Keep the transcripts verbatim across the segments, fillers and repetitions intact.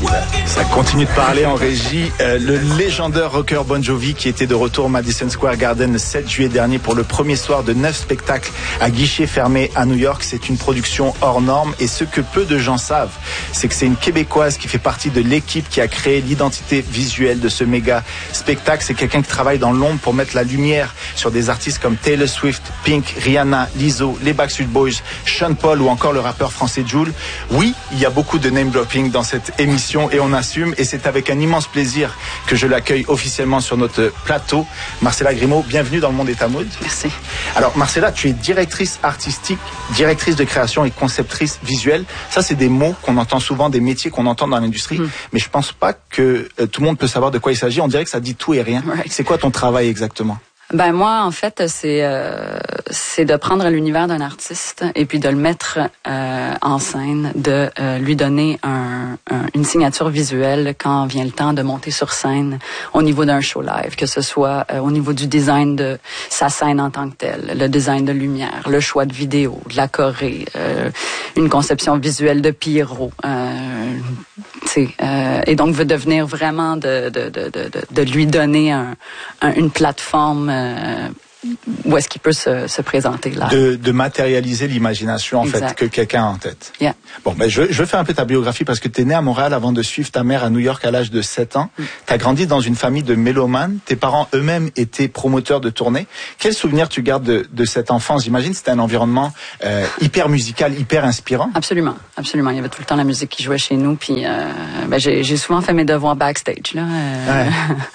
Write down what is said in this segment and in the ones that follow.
Ça continue de parler en régie. Euh, le légendaire rocker Bon Jovi qui était de retour au Madison Square Garden le sept juillet dernier pour le premier soir de neuf spectacles à guichet fermé à New York. C'est une production hors norme et ce que peu de gens savent, c'est que c'est une Québécoise qui fait partie de l'équipe qui a créé l'identité visuelle de ce méga spectacle. C'est quelqu'un qui travaille dans l'ombre pour mettre la lumière sur des artistes comme Taylor Swift, Pink, Rihanna, Lizzo, les Backstreet Boys, Sean Paul ou encore le rappeur français Jul. Oui, il y a beaucoup de name dropping dans cette émission et on assume et c'est avec un immense plaisir que je l'accueille officiellement sur notre plateau. Marcella Grimaud, bienvenue dans le Monde est à mode. Merci. Alors Marcella, tu es directrice artistique, directrice de création et conceptrice visuelle. Ça, c'est des mots qu'on entend souvent, des métiers qu'on entend dans l'industrie, mmh. mais je pense pas que euh, tout le monde peut savoir de quoi il s'agit. On dirait que ça dit tout et rien. Right. C'est quoi ton travail exactement? Ben moi, en fait, c'est euh, c'est de prendre l'univers d'un artiste et puis de le mettre euh, en scène, de euh, lui donner un, un, une signature visuelle quand vient le temps de monter sur scène au niveau d'un show live, que ce soit euh, au niveau du design de sa scène en tant que telle, le design de lumière, le choix de vidéo, de la choré, euh, une conception visuelle de pyro, euh, tu sais, euh, et donc veut devenir vraiment de de de de, de lui donner un, un, une plateforme. Euh, où est-ce qu'il peut se, se présenter là? De, de matérialiser l'imagination, en exact. fait, que quelqu'un a en tête. Yeah. Bon, ben, je, je fais un peu ta biographie parce que tu es né à Montréal avant de suivre ta mère à New York à l'âge de sept ans. Mm. Tu as grandi dans une famille de mélomanes. Tes parents eux-mêmes étaient promoteurs de tournées. Quel souvenir tu gardes de, de cette enfance? J'imagine que c'était un environnement euh, hyper musical, hyper inspirant. Absolument, absolument. Il y avait tout le temps la musique qui jouait chez nous. Puis, euh, ben, j'ai, j'ai souvent fait mes devoirs backstage, là, euh, ouais.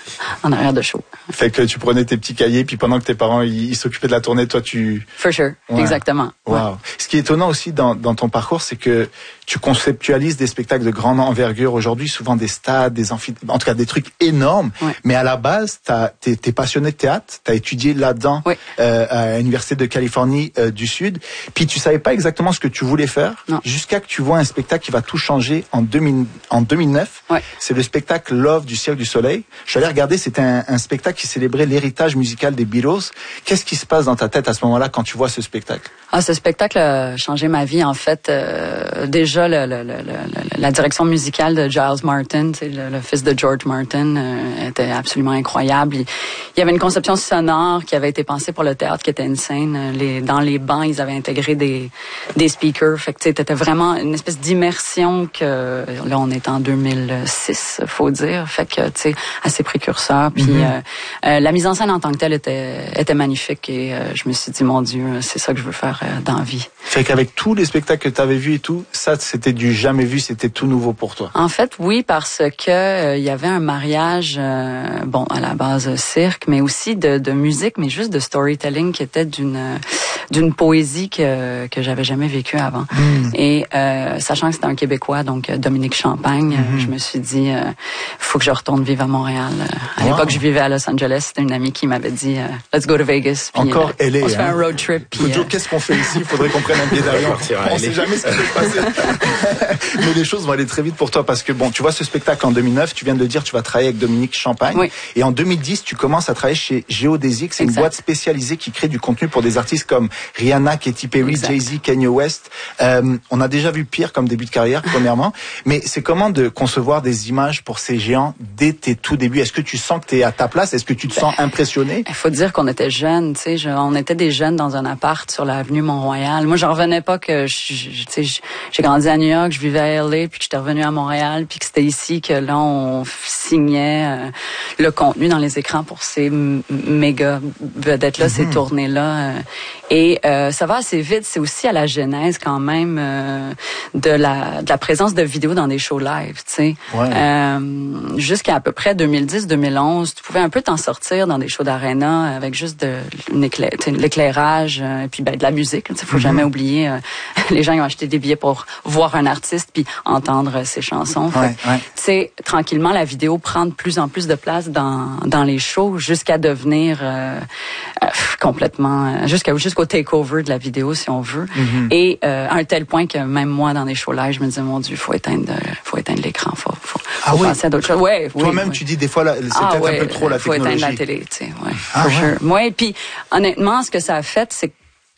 en arrière de show. Fait que tu prenais tes petits cahiers, puis pendant que tes parents ils, ils s'occupaient de la tournée, toi tu... For sure, ouais. exactement. Wow. Ouais. Ce qui est étonnant aussi dans, dans ton parcours, c'est que tu conceptualises des spectacles de grande envergure aujourd'hui, souvent des stades, des amphithéâtres, en tout cas des trucs énormes. Ouais. Mais à la base, t'as, t'es, t'es passionné de théâtre, t'as étudié là-dedans ouais. euh, à l'université de Californie euh, du Sud. Puis tu savais pas exactement ce que tu voulais faire, non. jusqu'à que tu vois un spectacle qui va tout changer en, deux mille, en deux mille neuf. Ouais. C'est le spectacle Love du Cirque du Soleil. Je suis allé regarder, c'était un, un spectacle qui célébrait l'héritage musical des Beatles. Qu'est-ce qui se passe dans ta tête à ce moment-là quand tu vois ce spectacle? Ah, ce spectacle a changé ma vie en fait. Euh, déjà le, le, le, le, la direction musicale de Giles Martin, le, le fils de George Martin, euh, était absolument incroyable. Il, il y avait une conception sonore qui avait été pensée pour le théâtre, qui était insane. Les, dans les bancs, ils avaient intégré des des speakers. Fait que c'était vraiment une espèce d'immersion que là on est en deux mille six, faut dire. Fait que tu sais assez précurseur. Puis mm-hmm. euh, euh, la mise en scène en tant que telle était était magnifique et euh, je me suis dit mon Dieu, c'est ça que je veux faire euh, dans la vie. Fait qu'avec tous les spectacles que tu avais vus et tout, ça c'était du jamais vu, c'était tout nouveau pour toi. En fait, oui, parce que euh, il y avait un mariage, euh, bon, à la base cirque, mais aussi de, de musique, mais juste de storytelling qui était d'une d'une poésie que que j'avais jamais vécue avant. Mm. Et euh, sachant que c'était un Québécois, donc Dominique Champagne, mm-hmm. je me suis dit, euh, faut que je retourne vivre à Montréal. À wow. l'époque, je vivais à Los Angeles. C'était une amie qui m'avait dit, euh, let's go to Vegas. Puis, Encore euh, L A. On se fait hein? un road trip. Puis, euh... qu'est-ce qu'on fait ici? Il faudrait qu'on prenne un billet d'avion. On ne sait jamais ce qui peut se passer. Mais les choses vont aller très vite pour toi parce que bon, tu vois ce spectacle en deux mille neuf, tu viens de le dire, tu vas travailler avec Dominique Champagne. Oui. Et en deux mille dix, tu commences à travailler chez Géodésique. C'est exact. Une boîte spécialisée qui crée du contenu pour des artistes comme Rihanna, Katy Perry, exact. Jay-Z, Kanye West. Euh, on a déjà vu pire comme début de carrière, premièrement. Mais c'est comment de concevoir des images pour ces géants dès tes tout débuts? Est-ce que tu sens que tu es à ta place? Est-ce que tu te ben, sens impressionné? Il faut dire qu'on était jeunes, tu sais, je, on était des jeunes dans un appart sur l'avenue Mont-Royal. Moi, j'en revenais pas que, je, je, tu sais, j'ai grandi à New York, je vivais à L A, puis que j'étais revenue à Montréal, puis que c'était ici que là, on signait euh, le contenu dans les écrans pour ces m- méga vedettes-là, mm-hmm. ces tournées-là. Euh, et euh, ça va assez vite. C'est aussi à la genèse quand même euh, de la de la présence de vidéos dans des shows live, tu sais. Ouais. Euh, jusqu'à à peu près deux mille dix deux mille onze, tu pouvais un peu t'en sortir dans des shows d'arena avec juste de l'éclair, l'éclairage euh, et puis ben de la musique. Il faut mm-hmm. jamais oublier euh, les gens qui ont acheté des billets pour voir un artiste puis entendre ses chansons. Ouais, fait, ouais. Tu sais, tranquillement la vidéo prend de plus en plus de place dans dans les shows jusqu'à devenir euh, euh, complètement jusqu'à jusqu'au takeover de la vidéo si on veut. Mm-hmm. Et euh, à un tel point que même moi dans des shows live, je me disais mon Dieu, faut éteindre faut éteindre l'écran, faut faut, ah faut oui. penser à d'autres choses. Ouais, toi-même oui, tu oui. dis des fois là, c'est ah, peut-être ouais, un peu trop la faut technologie. Faut éteindre la télé, tu sais, ouais. Ah, for ouais. sure. Moi, et puis honnêtement, ce que ça a fait, c'est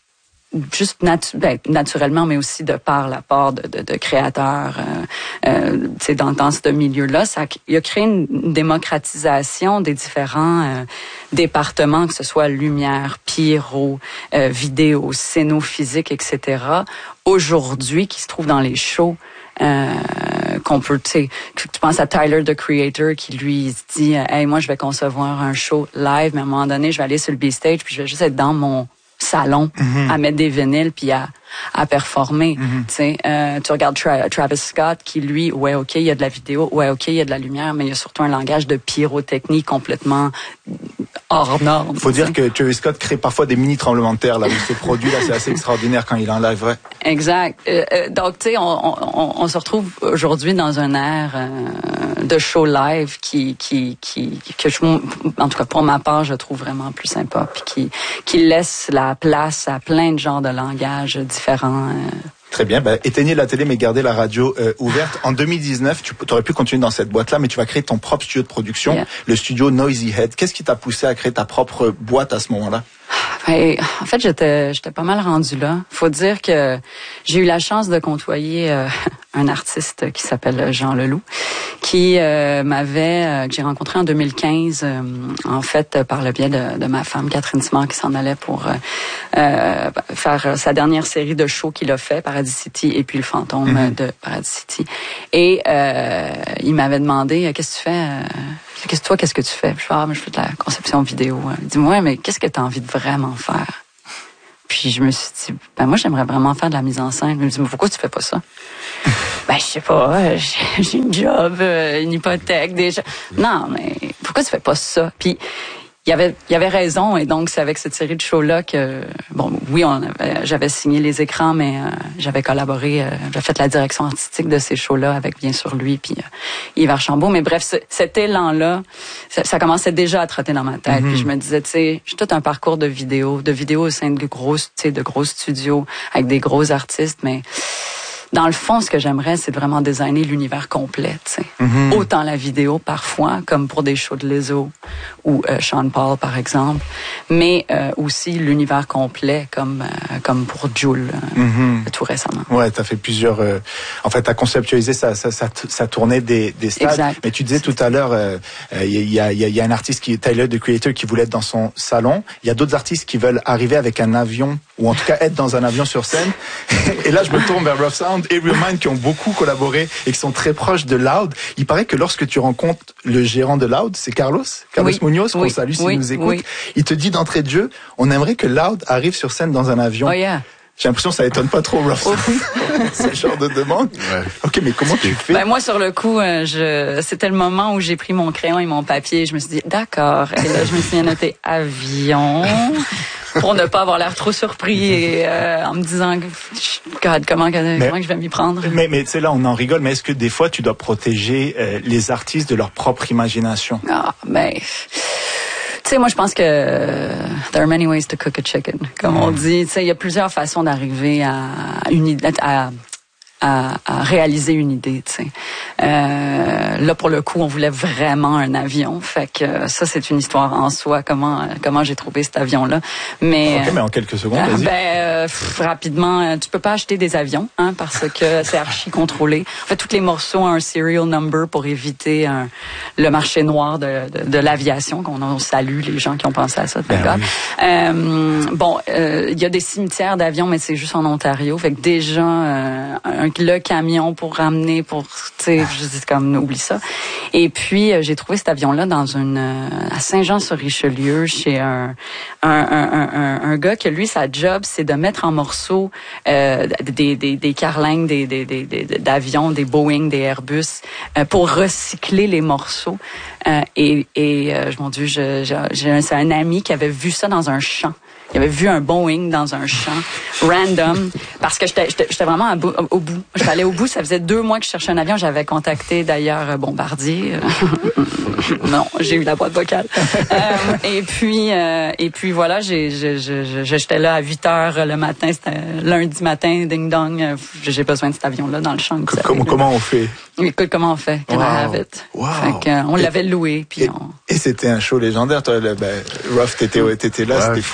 juste natu- ben, naturellement, mais aussi de par la part de, de, de créateurs, euh, euh, tu sais, dans, dans ce milieu-là, ça il a créé une, une démocratisation des différents euh, départements, que ce soit lumière, pyro, euh, vidéo, scénophysique, et cetera. Aujourd'hui, qui se trouve dans les shows. Euh, qu'on peut, tu sais, tu penses à Tyler, the Creator, qui lui il se dit, hey, moi, je vais concevoir un show live, mais à un moment donné, je vais aller sur le B-Stage, puis je vais juste être dans mon salon mm-hmm. à mettre des vinyles, puis à, à performer. Mm-hmm. Tu sais, euh, tu regardes Tra- Travis Scott, qui lui, ouais, ok, il y a de la vidéo, ouais, ok, il y a de la lumière, mais il y a surtout un langage de pyrotechnie complètement hors norme. Faut dire que Travis Scott crée parfois des mini tremblements de terre là où ce produit là, c'est assez extraordinaire quand il est en live, ouais. Exact. Euh, euh, donc tu sais, on, on, on se retrouve aujourd'hui dans un air euh, de show live qui qui qui que je, en tout cas pour ma part, je trouve vraiment plus sympa, puis qui qui laisse la place à plein de genres de langages différents. Euh, Très bien. Ben, éteignez la télé, mais gardez la radio euh, ouverte. En deux mille dix-neuf, tu aurais pu continuer dans cette boîte-là, mais tu vas créer ton propre studio de production, yeah. le studio Noisy Head. Qu'est-ce qui t'a poussé à créer ta propre boîte à ce moment-là? Ben, en fait, j'étais, j'étais pas mal rendue là. Faut dire que j'ai eu la chance de côtoyer euh, un artiste qui s'appelle Jean Leloup, qui euh, m'avait, euh, que j'ai rencontré en deux mille quinze, euh, en fait, par le biais de, de ma femme Catherine Simard, qui s'en allait pour euh, euh, faire sa dernière série de shows qu'il a fait, Paradis City et puis Le Fantôme mm-hmm. de Paradis City. Et euh, il m'avait demandé, qu'est-ce que tu fais? Qu'est-ce que toi, qu'est-ce que tu fais? Je fais, ah, mais je fais de la conception vidéo. Il dit, ouais, mais qu'est-ce que tu as envie de vraiment faire? Puis je me suis dit, ben moi, j'aimerais vraiment faire de la mise en scène. Il me dit, mais pourquoi tu fais pas ça? Ben, je sais pas, j'ai, j'ai une job, une hypothèque, déjà. Non, mais pourquoi tu fais pas ça? Puis il y avait, il y avait raison, et donc c'est avec cette série de shows-là que, bon, oui, on avait, j'avais signé les écrans, mais euh, j'avais collaboré, euh, j'avais fait la direction artistique de ces shows-là avec, bien sûr, lui, puis euh, Yves Archambault. Mais bref, ce, cet élan-là, ça, ça commençait déjà à trotter dans ma tête. Mm-hmm. Puis je me disais, tu sais, j'ai tout un parcours de vidéo, de vidéo au sein de gros, tu sais, de gros studios, avec des gros artistes, mais dans le fond, ce que j'aimerais, c'est de vraiment designer l'univers complet, tu sais. Mm-hmm. Autant la vidéo, parfois, comme pour des shows de Lizzo ou euh, Sean Paul, par exemple, mais euh, aussi l'univers complet, comme euh, comme pour Jul, euh, mm-hmm. tout récemment. Ouais, t'as fait plusieurs... Euh, en fait, t'as conceptualisé ça, ça, ça, ça tournait des, des stades. Exact. Mais tu disais tout à l'heure, il euh, euh, y, a, y, a, y a un artiste, qui Tyler, the Creator, qui voulait être dans son salon. Il y a d'autres artistes qui veulent arriver avec un avion, ou en tout cas être dans un avion sur scène. Et là, je me tourne vers Rough Sound et Real Mind, qui ont beaucoup collaboré et qui sont très proches de Loud. Il paraît que lorsque tu rencontres le gérant de Loud, c'est Carlos, Carlos oui. Munoz, qu'on oui. salue s'il oui. nous écoute, oui. il te dit d'entrée de jeu, on aimerait que Loud arrive sur scène dans un avion. Oh yeah. J'ai l'impression que ça étonne pas trop Rough Sound. C'est le genre de demande. Ouais. Ok, mais comment tu fais? Ben moi, sur le coup, euh, je, c'était le moment où j'ai pris mon crayon et mon papier. Je me suis dit, d'accord. Et là, je me suis noté avion. Pour ne pas avoir l'air trop surpris et euh, en me disant, God, comment, mais, comment je vais m'y prendre. Mais, mais tu sais, là, on en rigole, mais est-ce que des fois, tu dois protéger euh, les artistes de leur propre imagination? Ah, ben... Tu sais, moi, je pense que there are many ways to cook a chicken, comme mmh. on dit. Tu sais, il y a plusieurs façons d'arriver à une idée, à... À, à réaliser une idée, tu sais. Euh, là, pour le coup, on voulait vraiment un avion. Fait que ça, c'est une histoire en soi, comment comment j'ai trouvé cet avion-là. Mais, okay, mais en quelques secondes, vas-y. Ben, euh, pff, rapidement, tu peux pas acheter des avions, hein, parce que c'est archi contrôlé. En fait, tous les morceaux ont un serial number pour éviter un, le marché noir de, de, de l'aviation, qu'on on salue les gens qui ont pensé à ça, ben oui. euh, bon, il euh, y a des cimetières d'avions, mais c'est juste en Ontario. Fait que déjà, euh, un le camion pour ramener, pour, tu sais, je dis comme, oublie ça. Et puis, euh, j'ai trouvé cet avion-là dans une, euh, à Saint-Jean-sur-Richelieu, chez un, un, un, un, un gars que lui, sa job, c'est de mettre en morceaux euh, des, des, des carlingues, des, des, des, des, d'avions, des Boeing, des Airbus, euh, pour recycler les morceaux. Euh, et, et euh, mon Dieu, je, je, j'ai, c'est un ami qui avait vu ça dans un champ. Il avait vu un Boeing dans un champ, random, parce que j'étais, j'étais, j'étais vraiment au, au bout. J'étais allée au bout, ça faisait deux mois que je cherchais un avion. J'avais contacté d'ailleurs Bombardier. Non, j'ai eu la boîte vocale. euh, et puis, euh, et puis voilà, j'ai, j'ai, j'ai, j'étais là à huit heures le matin, c'était lundi matin, ding dong. J'ai besoin de cet avion-là dans le champ. Comment, comment on fait? Écoute, comment on fait? Can wow. I have it? Wow. Fait que, on et, l'avait loué, puis et, on... Et c'était un show légendaire. Toi, ben, Ruff, t'étais, t'étais là, ouais. C'était fou. Ben,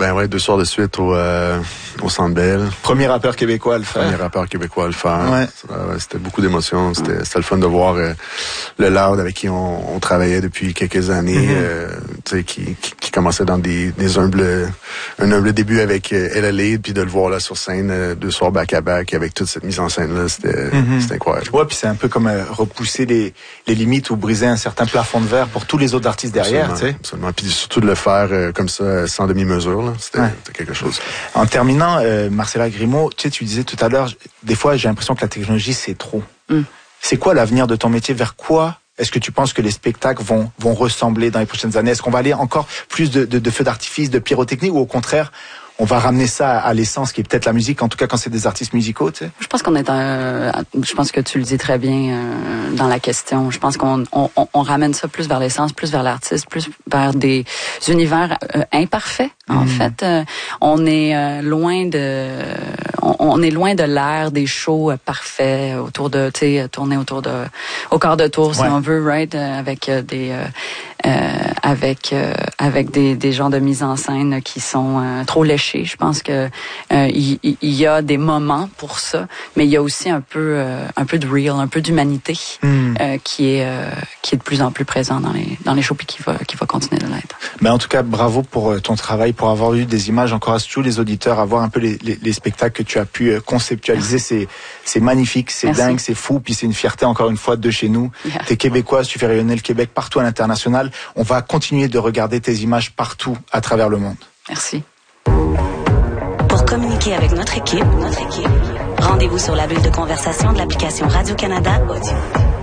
Ben ouais, deux soirs de suite au, euh, au Centre Bell. Premier rappeur québécois à le faire. Premier rappeur québécois à le faire. Ouais. Euh, c'était beaucoup d'émotions. C'était, c'était le fun de voir euh, le Loud avec qui on, on travaillait depuis quelques années, mm-hmm. euh, tu sais, qui, qui, qui commençait dans des, des humbles, un humble début avec euh, Elle Lead, puis de le voir là sur scène euh, deux soirs back-à-back avec toute cette mise en scène-là, c'était, mm-hmm. c'était incroyable. Ouais, puis c'est un peu comme euh, repousser les, les limites ou briser un certain plafond de verre pour tous les autres artistes derrière, tu sais. Absolument. Puis surtout de le faire euh, comme ça, sans demi-mesure, là. C'était, ouais. c'était quelque chose. En terminant, euh, Marcella Grimaud, tu sais, tu disais tout à l'heure, des fois, j'ai l'impression que la technologie, c'est trop. Mm. C'est quoi l'avenir de ton métier? Vers quoi est-ce que tu penses que les spectacles vont, vont ressembler dans les prochaines années? Est-ce qu'on va aller encore plus de, de, de feux d'artifice, de pyrotechnie, ou au contraire, on va ramener ça à l'essence qui est peut-être la musique, en tout cas quand c'est des artistes musicaux, tu sais? Je pense qu'on est un, je pense que tu le dis très bien euh, dans la question. Je pense qu'on on, on ramène ça plus vers l'essence, plus vers l'artiste, plus vers des univers euh, imparfaits. En mmh. fait, euh, on est euh, loin de, on, on est loin de l'ère des shows euh, parfaits autour de, tu sais, tourner autour de, au quart de tour, si ouais. on veut, right, euh, avec euh, des, euh, euh, avec euh, avec des des genres de mise en scène qui sont euh, trop léchés. Je pense que euh, il, il y a des moments pour ça, mais il y a aussi un peu euh, un peu de real, un peu d'humanité mmh. euh, qui est euh, qui est de plus en plus présent dans les dans les shows puis qui va qui va continuer de l'être. Mais en tout cas, bravo pour ton travail, pour avoir eu des images. Encourage tous les auditeurs à voir un peu les, les, les spectacles que tu as pu conceptualiser. C'est, c'est magnifique, c'est Merci. dingue, c'est fou. Puis c'est une fierté, encore une fois, de chez nous. Yeah. T'es québécoise, tu fais rayonner le Québec partout à l'international. On va continuer de regarder tes images partout à travers le monde. Merci. Pour communiquer avec notre équipe, notre équipe, rendez-vous sur la bulle de conversation de l'application Radio-Canada Audio.